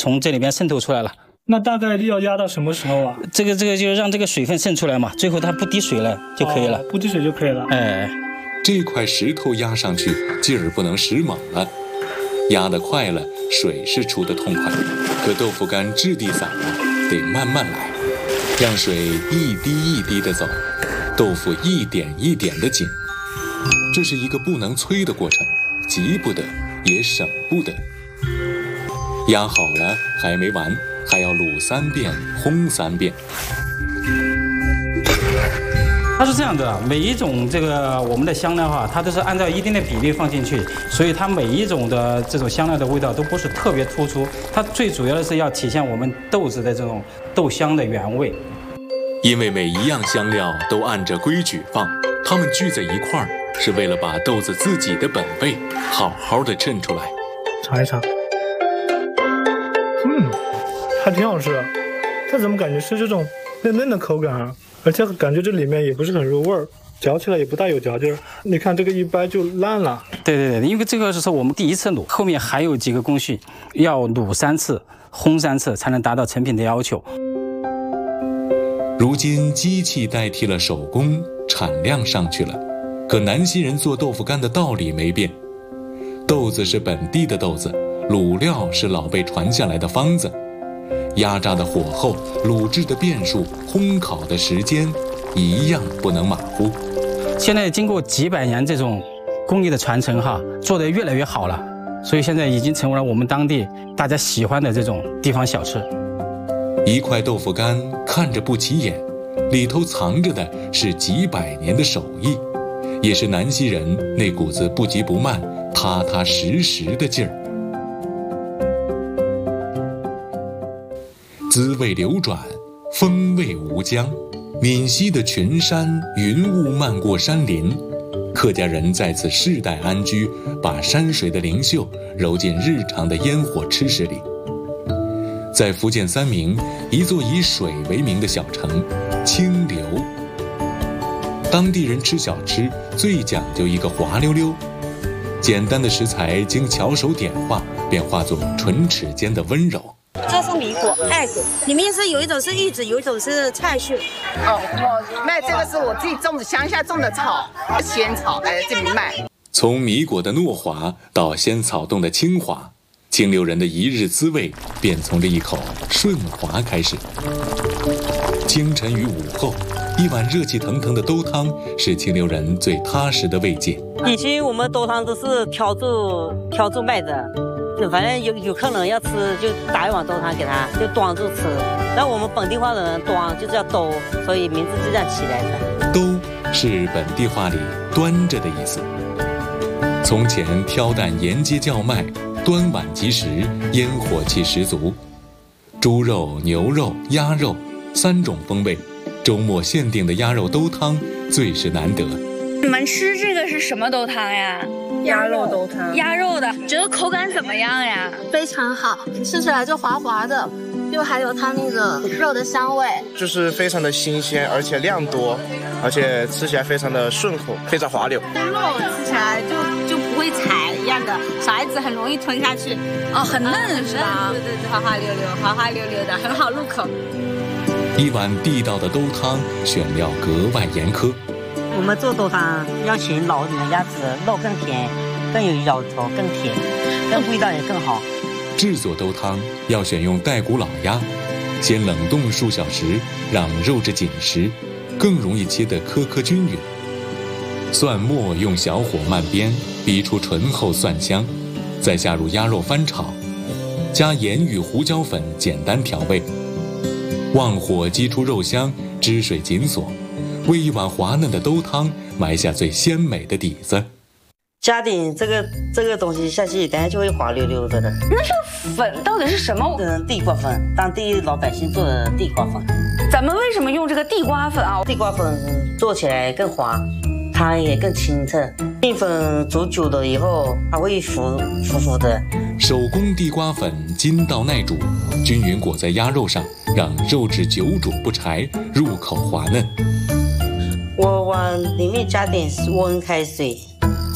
从这里边渗透出来了。 那大概要压到什么时候啊？ 这个就让这个水分渗出来嘛，最后它不滴水了就可以了。 不滴水就可以了。 哎， 这块石头压上去劲儿不能使猛了，压得快了水是出得痛快，可豆腐干质地散了，得慢慢来，让水一滴一滴的走，豆腐一点一点的紧。这是一个不能催的过程，急不得也省不得。压好了还没完，还要卤3遍，烘3遍。 它是这样的，每一种这个我们的香料哈，它都是按照一定的比例放进去，所以它每一种的这种香料的味道都不是特别突出，它最主要的是要体现我们豆子的这种豆香的原味。 因为每一样香料都按着规矩放，它们聚在一块儿，是为了把豆子自己的本味好好的衬出来。 尝一尝。还挺好吃的，它怎么感觉是这种嫩嫩的口感啊？而且感觉这里面也不是很入味儿，嚼起来也不大有嚼劲儿。你看这个一掰就烂了。对， 因为这个是我们第一次卤，后面还有几个工序，要卤3次，烘3次才能达到成品的要求。 如今机器代替了手工，产量上去了，可南溪人做豆腐干的道理没变，豆子是本地的豆子，卤料是老辈传下来的方子。压榨的火候、卤制的变数、烘烤的时间，一样不能马虎。 现在经过几百年这种工艺的传承哈，做得越来越好了，所以现在已经成为了我们当地大家喜欢的这种地方小吃。 一块豆腐干看着不起眼，里头藏着的是几百年的手艺，也是南溪人那股子不急不慢、踏踏实实的劲儿。滋味流转，风味无疆。闽西的群山云雾漫过山林，客家人在此世代安居，把山水的灵秀揉进日常的烟火吃食里。在福建三明，一座以水为名的小城清流，当地人吃小吃最讲究一个滑溜溜，简单的食材经巧手点化，便化作唇齿间的温柔。 这是米果、艾果，里面是有一种是玉子，有一种是菜树。 我卖这个是我自己种的，乡下种的草，仙草来这里卖。 从米果的糯滑到仙草冻的清滑，清流人的一日滋味便从这一口顺滑开始。清晨与午后，一碗热气腾腾的豆汤是清流人最踏实的慰藉。 以前我们豆汤都是挑住卖的。就反正有客人要吃，就打一碗豆汤给他，就端着吃。那我们本地话的人端就叫兜，所以名字就这样起来的。 兜是本地话里端着的意思。从前挑担沿街叫卖，端碗即食，烟火气十足。猪肉、牛肉、鸭肉3种风味，周末限定的鸭肉兜汤最是难得。 你们吃这个是什么豆汤呀？ 鸭肉豆汤。 鸭肉的，觉得口感怎么样呀？ 非常好，吃起来就滑滑的，就还有它那个肉的香味， 就是非常的新鲜，而且量多，而且吃起来非常的顺口，非常滑溜。 肉吃起来就不会柴一样的，小孩子很容易吞下去。 哦，很嫩是吧？ 对，滑滑溜溜，滑滑溜溜的，很好入口。 一碗地道的兜汤，选料格外严苛。 我们做豆汤要请老年鸭子，肉更甜，更有咬头，更甜，更味道也更好。 制作兜汤要选用带骨老鸭，先冷冻数小时，让肉质紧实，更容易切得颗颗均匀。蒜末用小火慢煸，逼出醇厚蒜香，再下入鸭肉翻炒，加盐与胡椒粉简单调味，旺火激出肉香，汁水紧锁，为一碗滑嫩的兜汤埋下最鲜美的底子。 加点这个东西下去，等下就会滑溜溜的了。 那这个粉到底是什么？ 地瓜粉，当地老百姓做的地瓜粉。 咱们为什么用这个地瓜粉啊？ 地瓜粉做起来更滑，汤也更清澈。面粉煮久了以后，它会浮的。 手工地瓜粉筋道耐煮，均匀裹在鸭肉上，让肉质久煮不柴，入口滑嫩。 我往里面加点温开水，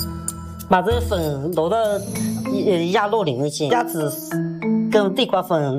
把这个粉揉到鸭肉里面去，鸭子跟地瓜粉